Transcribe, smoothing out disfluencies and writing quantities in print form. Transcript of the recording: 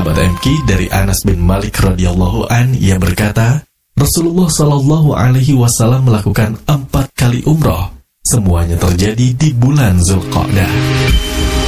sahabat MQ dari Anas bin Malik radhiyallahu an, ia berkata, Rasulullah Shallallahu Alaihi Wasallam melakukan 4 kali umroh. Semuanya terjadi di bulan Zulqa'dah.